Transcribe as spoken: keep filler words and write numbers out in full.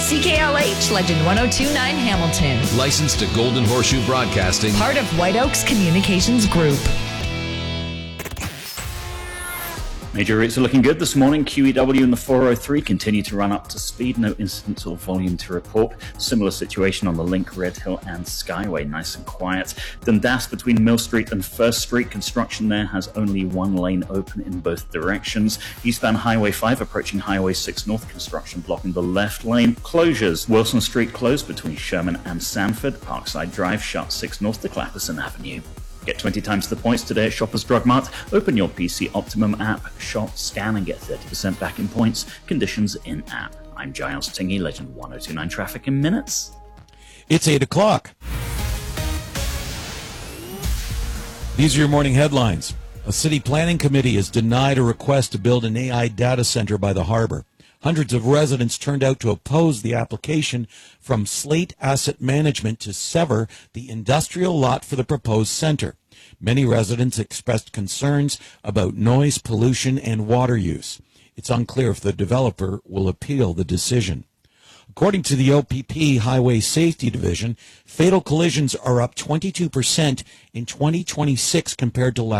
C K L H, Legend one oh two point nine Hamilton. Licensed to Golden Horseshoe Broadcasting. Part of White Oaks Communications Group. Major routes are looking good this morning. Q E W and the four oh three continue to run up to speed. No incidents or volume to report. Similar situation on the Link, Red Hill and Skyway. Nice and quiet. Dundas between Mill Street and First Street. Construction there has only one lane open in both directions. Eastbound Highway five approaching Highway six North. Construction blocking the left lane. Closures. Wilson Street closed between Sherman and Sanford. Parkside Drive shut six North to Clapperson Avenue. Get twenty times the points today at Shoppers Drug Mart. Open your P C Optimum app, shop, scan, and get thirty percent back in points. Conditions in app. I'm Giles Tingy, Legend one oh two point nine traffic in minutes. It's eight o'clock. These are your morning headlines. A city planning committee has denied a request to build an A I data center by the harbor. Hundreds of residents turned out to oppose the application from Slate Asset Management to sever the industrial lot for the proposed center. Many residents expressed concerns about noise, pollution, and water use. It's unclear if the developer will appeal the decision. According to the O P P Highway Safety Division, fatal collisions are up twenty-two percent in twenty twenty-six compared to last